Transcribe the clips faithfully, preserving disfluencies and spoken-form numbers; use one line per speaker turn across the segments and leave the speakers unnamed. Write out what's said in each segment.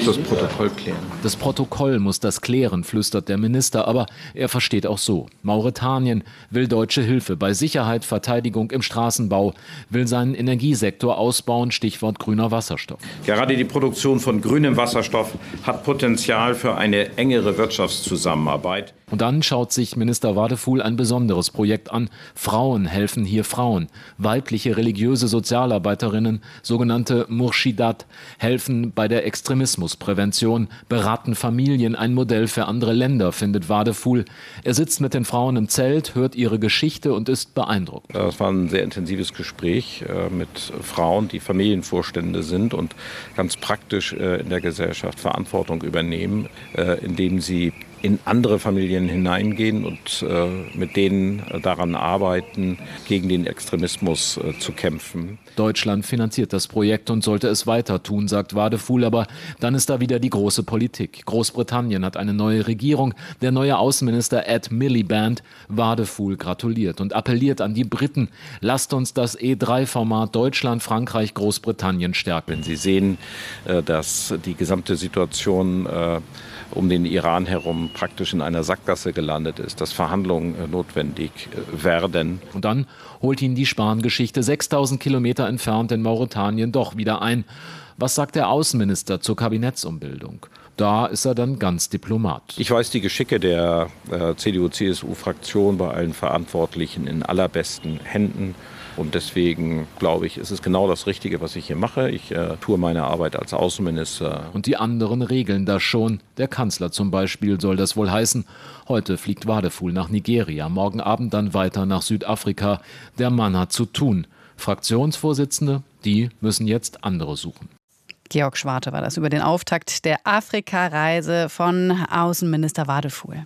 das Protokoll klären.
Das Protokoll muss das klären, flüstert der Minister, aber er versteht auch so. Mauretanien will deutsche Hilfe bei Sicherheit, Verteidigung im Straßenbau, will seinen Energiesektor ausbauen, Stichwort grüner Wasserstoff.
Gerade die Produktion von grünem Wasserstoff hat Potenzial für eine engere Wirtschaftszusammenarbeit.
Und dann schaut sich Minister Wadefuhl ein besonderes Projekt an. Frauen helfen hier Frauen. Weibliche religiöse Sozialarbeiterinnen, sogenannte Murschidat, helfen bei der Extremismusprävention, beraten Familien, ein Modell für andere Länder, findet Wadefuhl. Er sitzt mit den Frauen im Zelt, hört ihre Geschichte und ist beeindruckt.
Das war ein sehr intensives Gespräch äh, mit Frauen, die Familienvorstände sind und ganz praktisch äh, in der Gesellschaft Verantwortung übernehmen, äh, indem sie in andere Familien hineingehen und äh, mit denen daran arbeiten, gegen den Extremismus äh, zu kämpfen.
Deutschland finanziert das Projekt und sollte es weiter tun, sagt Wadefuhl, aber dann ist da wieder die große Politik. Großbritannien hat eine neue Regierung. Der neue Außenminister Ed Miliband Wadefuhl gratuliert und appelliert an die Briten, lasst uns das E drei Format Deutschland, Frankreich, Großbritannien stärken.
Wenn Sie sehen, äh, dass die gesamte Situation äh, um den Iran herum praktisch in einer Sackgasse gelandet ist, dass Verhandlungen äh, notwendig äh, werden.
Und dann holt ihn die Spahn-Geschichte sechstausend Kilometer entfernt in Mauretanien doch wieder ein. Was sagt der Außenminister zur Kabinettsumbildung? Da ist er dann ganz Diplomat.
Ich weiß die Geschicke der äh, C D U-C S U-Fraktion bei allen Verantwortlichen in allerbesten Händen. Und deswegen, glaube ich, ist es genau das Richtige, was ich hier mache. Ich äh, tue meine Arbeit als Außenminister.
Und die anderen regeln das schon. Der Kanzler zum Beispiel soll das wohl heißen. Heute fliegt Wadefuhl nach Nigeria, morgen Abend dann weiter nach Südafrika. Der Mann hat zu tun. Fraktionsvorsitzende, die müssen jetzt andere suchen.
Georg Schwarte war das über den Auftakt der Afrika-Reise von Außenminister Wadefuhl.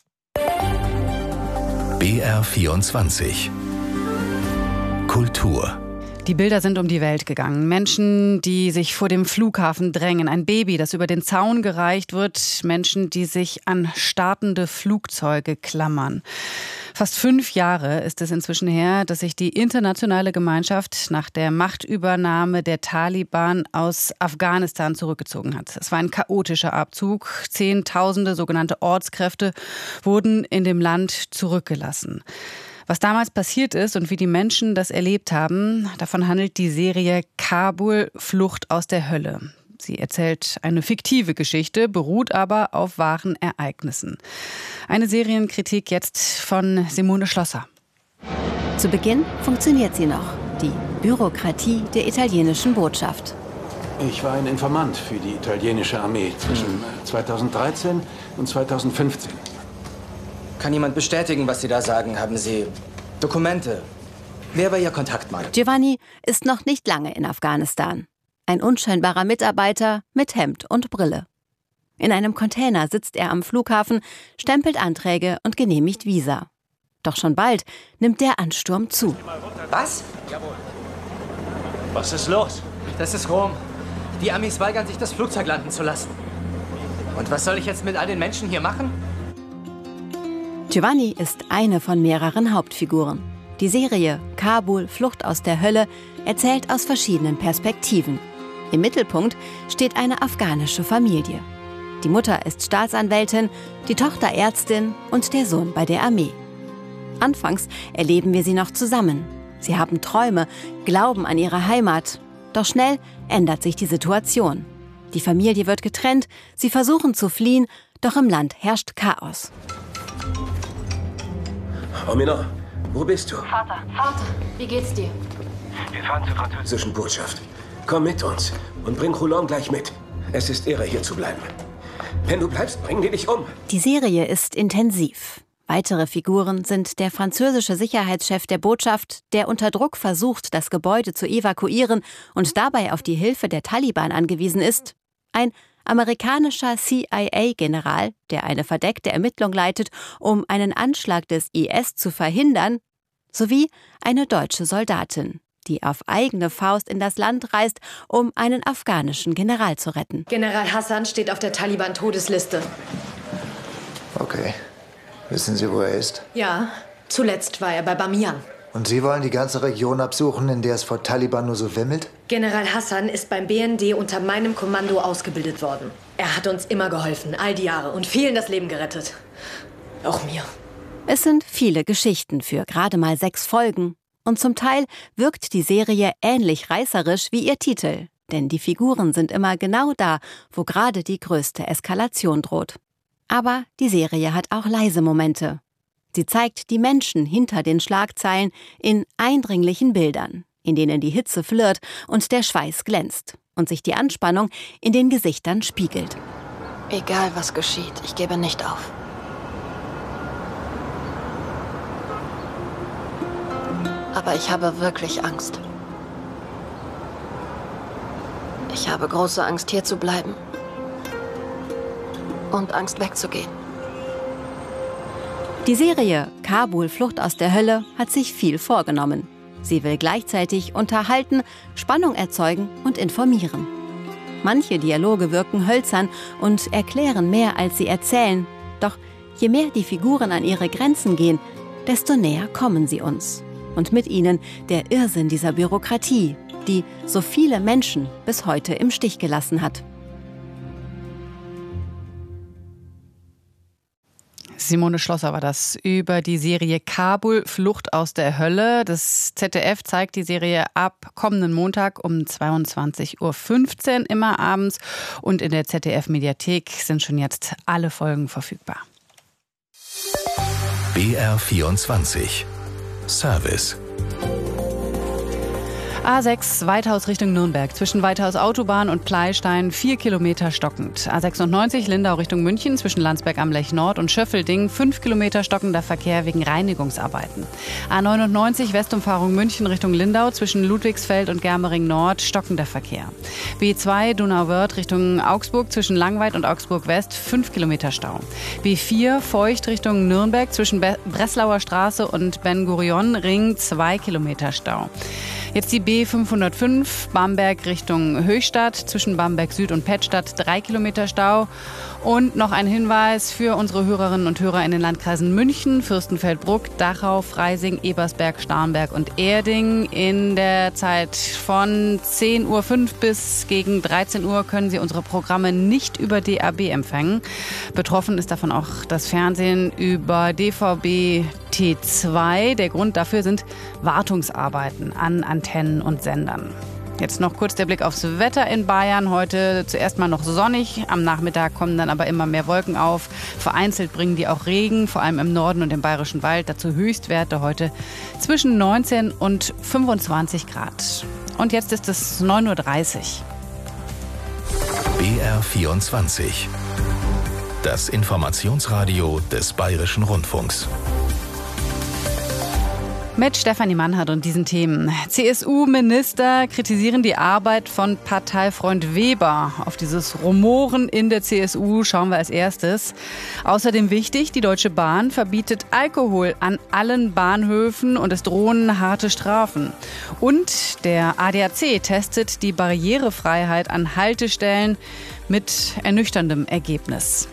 B R vierundzwanzig Kultur.
Die Bilder sind um die Welt gegangen. Menschen, die sich vor dem Flughafen drängen. Ein Baby, das über den Zaun gereicht wird. Menschen, die sich an startende Flugzeuge klammern. Fast fünf Jahre ist es inzwischen her, dass sich die internationale Gemeinschaft nach der Machtübernahme der Taliban aus Afghanistan zurückgezogen hat. Es war ein chaotischer Abzug. Zehntausende sogenannte Ortskräfte wurden in dem Land zurückgelassen. Was damals passiert ist und wie die Menschen das erlebt haben, davon handelt die Serie Kabul, Flucht aus der Hölle. Sie erzählt eine fiktive Geschichte, beruht aber auf wahren Ereignissen. Eine Serienkritik jetzt von Simone Schlosser.
Zu Beginn funktioniert sie noch, die Bürokratie der italienischen Botschaft.
Ich war ein Informant für die italienische Armee zwischen zweitausenddreizehn und zweitausendfünfzehn.
Kann jemand bestätigen, was Sie da sagen? Haben Sie Dokumente? Wer war Ihr Kontaktmann?
Giovanni ist noch nicht lange in Afghanistan. Ein unscheinbarer Mitarbeiter mit Hemd und Brille. In einem Container sitzt er am Flughafen, stempelt Anträge und genehmigt Visa. Doch schon bald nimmt der Ansturm zu.
Was?
Was ist los?
Das ist Rom. Die Amis weigern sich, das Flugzeug landen zu lassen. Und was soll ich jetzt mit all den Menschen hier machen?
Giovanni ist eine von mehreren Hauptfiguren. Die Serie Kabul, Flucht aus der Hölle erzählt aus verschiedenen Perspektiven. Im Mittelpunkt steht eine afghanische Familie. Die Mutter ist Staatsanwältin, die Tochter Ärztin und der Sohn bei der Armee. Anfangs erleben wir sie noch zusammen. Sie haben Träume, glauben an ihre Heimat. Doch schnell ändert sich die Situation. Die Familie wird getrennt, sie versuchen zu fliehen, doch im Land herrscht Chaos.
Amina, wo bist du?
Vater, Vater, wie geht's dir?
Wir fahren zur französischen Botschaft. Komm mit uns und bring Roulon gleich mit. Es ist irre, hier zu bleiben. Wenn du bleibst, bringen die dich um.
Die Serie ist intensiv. Weitere Figuren sind der französische Sicherheitschef der Botschaft, der unter Druck versucht, das Gebäude zu evakuieren und dabei auf die Hilfe der Taliban angewiesen ist. Ein amerikanischer C I A-General, der eine verdeckte Ermittlung leitet, um einen Anschlag des I S zu verhindern, sowie eine deutsche Soldatin, die auf eigene Faust in das Land reist, um einen afghanischen General zu retten.
General Hassan steht auf der Taliban-Todesliste.
Okay. Wissen Sie, wo er ist?
Ja, zuletzt war er bei Bamiyan.
Und Sie wollen die ganze Region absuchen, in der es vor Taliban nur so wimmelt?
General Hassan ist beim B N D unter meinem Kommando ausgebildet worden. Er hat uns immer geholfen, all die Jahre, und vielen das Leben gerettet. Auch mir.
Es sind viele Geschichten für gerade mal sechs Folgen. Und zum Teil wirkt die Serie ähnlich reißerisch wie ihr Titel. Denn die Figuren sind immer genau da, wo gerade die größte Eskalation droht. Aber die Serie hat auch leise Momente. Sie zeigt die Menschen hinter den Schlagzeilen in eindringlichen Bildern, in denen die Hitze flirrt und der Schweiß glänzt und sich die Anspannung in den Gesichtern spiegelt.
Egal was geschieht, ich gebe nicht auf. Aber ich habe wirklich Angst. Ich habe große Angst, hier zu bleiben. Und Angst, wegzugehen.
Die Serie Kabul, Flucht aus der Hölle hat sich viel vorgenommen. Sie will gleichzeitig unterhalten, Spannung erzeugen und informieren. Manche Dialoge wirken hölzern und erklären mehr, als sie erzählen. Doch je mehr die Figuren an ihre Grenzen gehen, desto näher kommen sie uns. Und mit ihnen der Irrsinn dieser Bürokratie, die so viele Menschen bis heute im Stich gelassen hat.
Simone Schlosser war das über die Serie Kabul, Flucht aus der Hölle. Das Z D F zeigt die Serie ab kommenden Montag um zweiundzwanzig Uhr fünfzehn immer abends. Und in der Z D F-Mediathek sind schon jetzt alle Folgen verfügbar.
B R vierundzwanzig Service.
A sechs Weithaus Richtung Nürnberg, zwischen Weithaus Autobahn und Pleystein vier Kilometer stockend. A sechsundneunzig Lindau Richtung München, zwischen Landsberg am Lech Nord und Schöffelding fünf Kilometer stockender Verkehr wegen Reinigungsarbeiten. A neunundneunzig Westumfahrung München Richtung Lindau, zwischen Ludwigsfeld und Germering Nord stockender Verkehr. B zwei Donauwörth Richtung Augsburg, zwischen Langweid und Augsburg West fünf Kilometer Stau. B vier Feucht Richtung Nürnberg, zwischen Be- Breslauer Straße und Ben-Gurion Ring zwei Kilometer Stau. Jetzt die B fünfhundertfünf, Bamberg Richtung Höchstadt, zwischen Bamberg Süd und Pettstadt drei Kilometer Stau. Und noch ein Hinweis für unsere Hörerinnen und Hörer in den Landkreisen München, Fürstenfeldbruck, Dachau, Freising, Ebersberg, Starnberg und Erding. In der Zeit von zehn Uhr fünf bis gegen dreizehn Uhr können Sie unsere Programme nicht über D A B empfangen. Betroffen ist davon auch das Fernsehen über D V B T zwei. Der Grund dafür sind Wartungsarbeiten an Antennen und Sendern. Jetzt noch kurz der Blick aufs Wetter in Bayern. Heute zuerst mal noch sonnig. Am Nachmittag kommen dann aber immer mehr Wolken auf. Vereinzelt bringen die auch Regen, vor allem im Norden und im Bayerischen Wald. Dazu Höchstwerte heute zwischen neunzehn und fünfundzwanzig Grad. Und jetzt ist es neun Uhr dreißig.
B R vierundzwanzig. Das Informationsradio des Bayerischen Rundfunks.
Mit Stefanie Mannhardt und diesen Themen. C S U-Minister kritisieren die Arbeit von Parteifreund Weber. Auf dieses Rumoren in der C S U schauen wir als erstes. Außerdem wichtig, die Deutsche Bahn verbietet Alkohol an allen Bahnhöfen und es drohen harte Strafen. Und der A D A C testet die Barrierefreiheit an Haltestellen mit ernüchterndem Ergebnis.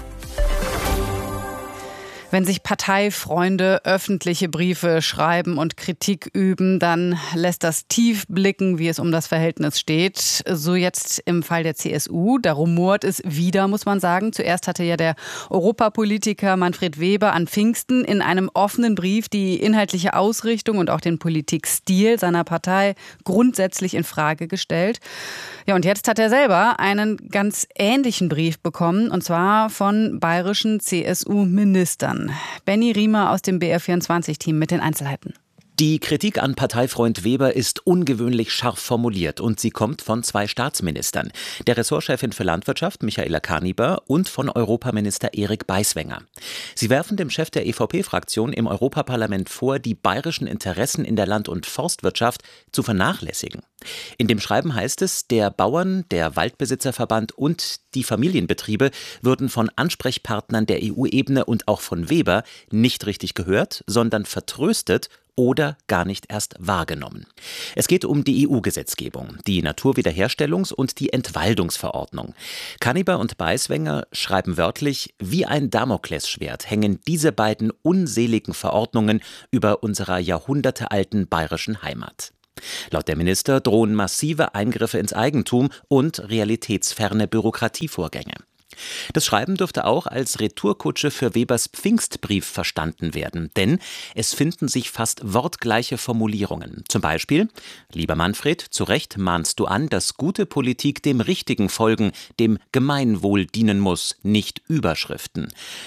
Wenn sich Parteifreunde öffentliche Briefe schreiben und Kritik üben, dann lässt das tief blicken, wie es um das Verhältnis steht. So jetzt im Fall der C S U. Da rumort es wieder, muss man sagen. Zuerst hatte ja der Europapolitiker Manfred Weber an Pfingsten in einem offenen Brief die inhaltliche Ausrichtung und auch den Politikstil seiner Partei grundsätzlich in Frage gestellt. Ja, und jetzt hat er selber einen ganz ähnlichen Brief bekommen, und zwar von bayerischen C S U-Ministern. Benny Riemer aus dem B R vierundzwanzig-Team mit den Einzelheiten.
Die Kritik an Parteifreund Weber ist ungewöhnlich scharf formuliert und sie kommt von zwei Staatsministern. Der Ressortchefin für Landwirtschaft Michaela Kaniber und von Europaminister Erik Beiswenger. Sie werfen dem Chef der E V P-Fraktion im Europaparlament vor, die bayerischen Interessen in der Land- und Forstwirtschaft zu vernachlässigen. In dem Schreiben heißt es, der Bauern, der Waldbesitzerverband und die Familienbetriebe würden von Ansprechpartnern der E U-Ebene und auch von Weber nicht richtig gehört, sondern vertröstet oder gar nicht erst wahrgenommen. Es geht um die E U-Gesetzgebung, die Naturwiederherstellungs- und die Entwaldungsverordnung. Kaniber und Beiswenger schreiben wörtlich, wie ein Damoklesschwert hängen diese beiden unseligen Verordnungen über unserer jahrhundertealten bayerischen Heimat. Laut der Minister drohen massive Eingriffe ins Eigentum und realitätsferne Bürokratievorgänge. Das Schreiben dürfte auch als Retourkutsche für Webers Pfingstbrief verstanden werden, denn es finden sich fast wortgleiche Formulierungen. Zum Beispiel: Lieber Manfred, zu Recht mahnst du an, dass gute Politik dem Richtigen folgen, dem Gemeinwohl dienen muss, nicht Überschriften.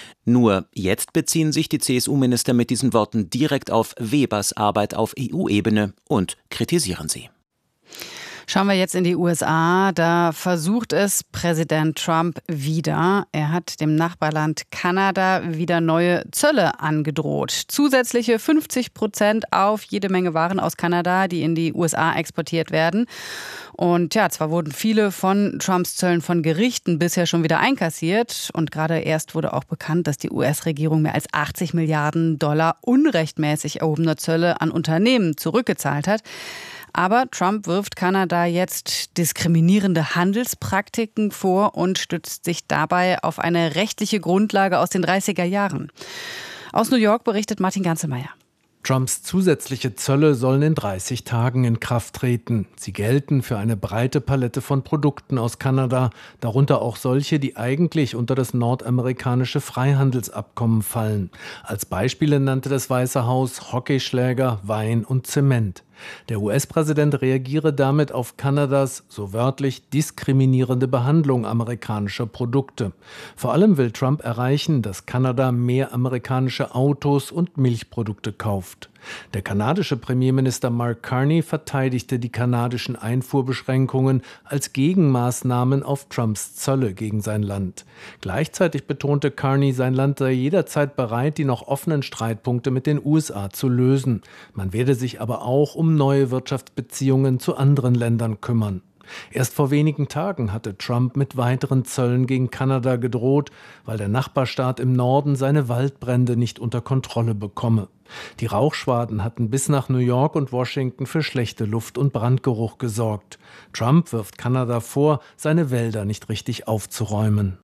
Nur jetzt beziehen sich die C S U-Minister mit diesen Worten direkt auf Webers Arbeit auf E U-Ebene und kritisieren sie.
Schauen wir jetzt in die U S A. Da versucht es Präsident Trump wieder. Er hat dem Nachbarland Kanada wieder neue Zölle angedroht. Zusätzliche fünfzig Prozent auf jede Menge Waren aus Kanada, die in die U S A exportiert werden. Und ja, zwar wurden viele von Trumps Zöllen von Gerichten bisher schon wieder einkassiert. Und gerade erst wurde auch bekannt, dass die U S-Regierung mehr als achtzig Milliarden Dollar unrechtmäßig erhobener Zölle an Unternehmen zurückgezahlt hat. Aber Trump wirft Kanada jetzt diskriminierende Handelspraktiken vor und stützt sich dabei auf eine rechtliche Grundlage aus den dreißiger Jahren. Aus New York berichtet Martin Ganzelmeier.
Trumps zusätzliche Zölle sollen in dreißig Tagen in Kraft treten. Sie gelten für eine breite Palette von Produkten aus Kanada, darunter auch solche, die eigentlich unter das nordamerikanische Freihandelsabkommen fallen. Als Beispiele nannte das Weiße Haus Hockeyschläger, Wein und Zement. Der U S-Präsident reagiere damit auf Kanadas, so wörtlich, diskriminierende Behandlung amerikanischer Produkte. Vor allem will Trump erreichen, dass Kanada mehr amerikanische Autos und Milchprodukte kauft. Der kanadische Premierminister Mark Carney verteidigte die kanadischen Einfuhrbeschränkungen als Gegenmaßnahmen auf Trumps Zölle gegen sein Land. Gleichzeitig betonte Carney, sein Land sei jederzeit bereit, die noch offenen Streitpunkte mit den U S A zu lösen. Man werde sich aber auch um neue Wirtschaftsbeziehungen zu anderen Ländern kümmern. Erst vor wenigen Tagen hatte Trump mit weiteren Zöllen gegen Kanada gedroht, weil der Nachbarstaat im Norden seine Waldbrände nicht unter Kontrolle bekomme. Die Rauchschwaden hatten bis nach New York und Washington für schlechte Luft- und Brandgeruch gesorgt. Trump wirft Kanada vor, seine Wälder nicht richtig aufzuräumen.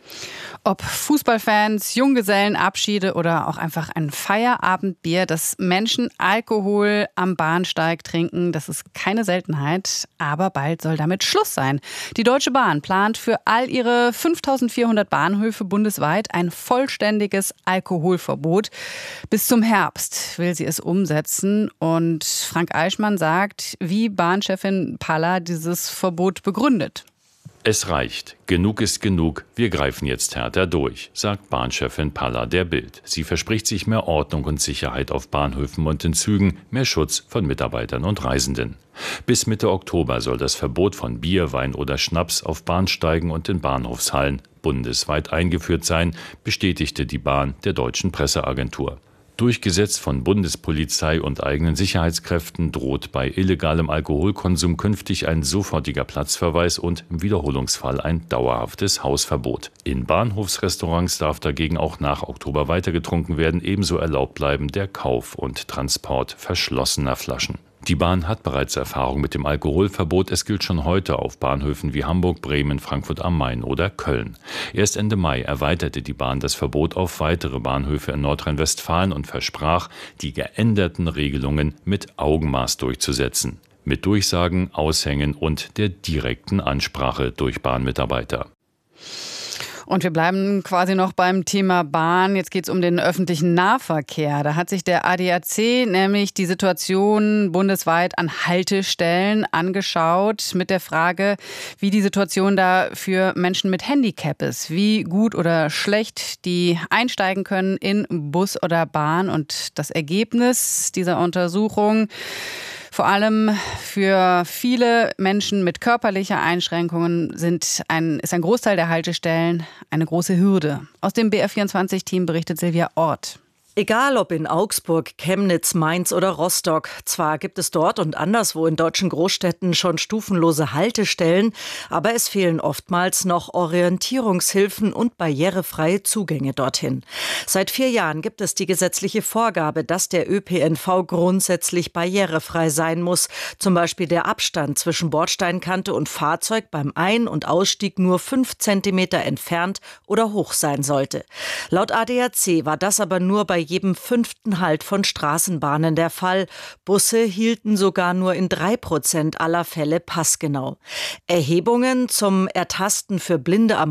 Ob Fußballfans, Junggesellenabschiede oder auch einfach ein Feierabendbier, dass Menschen Alkohol am Bahnsteig trinken, das ist keine Seltenheit. Aber bald soll damit Schluss sein. Die Deutsche Bahn plant für all ihre fünftausendvierhundert Bahnhöfe bundesweit ein vollständiges Alkoholverbot. Bis zum Herbst will sie es umsetzen. Und Frank Eichmann sagt, wie Bahnchefin Palla dieses Verbot begründet.
Es reicht. Genug ist genug. Wir greifen jetzt härter durch, sagt Bahnchefin Palla der Bild. Sie verspricht sich mehr Ordnung und Sicherheit auf Bahnhöfen und in Zügen, mehr Schutz von Mitarbeitern und Reisenden. Bis Mitte Oktober soll das Verbot von Bier, Wein oder Schnaps auf Bahnsteigen und in Bahnhofshallen bundesweit eingeführt sein, bestätigte die Bahn der Deutschen Presseagentur. Durchgesetzt von Bundespolizei und eigenen Sicherheitskräften droht bei illegalem Alkoholkonsum künftig ein sofortiger Platzverweis und im Wiederholungsfall ein dauerhaftes Hausverbot. In Bahnhofsrestaurants darf dagegen auch nach Oktober weiter getrunken werden, ebenso erlaubt bleiben der Kauf und Transport verschlossener Flaschen. Die Bahn hat bereits Erfahrung mit dem Alkoholverbot. Es gilt schon heute auf Bahnhöfen wie Hamburg, Bremen, Frankfurt am Main oder Köln. Erst Ende Mai erweiterte die Bahn das Verbot auf weitere Bahnhöfe in Nordrhein-Westfalen und versprach, die geänderten Regelungen mit Augenmaß durchzusetzen. Mit Durchsagen, Aushängen und der direkten Ansprache durch Bahnmitarbeiter.
Und wir bleiben quasi noch beim Thema Bahn. Jetzt geht es um den öffentlichen Nahverkehr. Da hat sich der A D A C nämlich die Situation bundesweit an Haltestellen angeschaut mit der Frage, wie die Situation da für Menschen mit Handicap ist. Wie gut oder schlecht die einsteigen können in Bus oder Bahn. Und das Ergebnis dieser Untersuchung: Vor allem für viele Menschen mit körperlicher Einschränkungen sind ein, ist ein Großteil der Haltestellen eine große Hürde. Aus dem B R vierundzwanzig-Team berichtet Silvia Ort.
Egal ob in Augsburg, Chemnitz, Mainz oder Rostock, zwar gibt es dort und anderswo in deutschen Großstädten schon stufenlose Haltestellen, aber es fehlen oftmals noch Orientierungshilfen und barrierefreie Zugänge dorthin. Seit vier Jahren gibt es die gesetzliche Vorgabe, dass der Ö P N V grundsätzlich barrierefrei sein muss. Zum Beispiel der Abstand zwischen Bordsteinkante und Fahrzeug beim Ein- und Ausstieg nur fünf Zentimeter entfernt oder hoch sein sollte. Laut A D A C war das aber nur bei jedem fünften Halt von Straßenbahnen der Fall. Busse hielten sogar nur in drei Prozent aller Fälle passgenau. Erhebungen zum Ertasten für Blinde am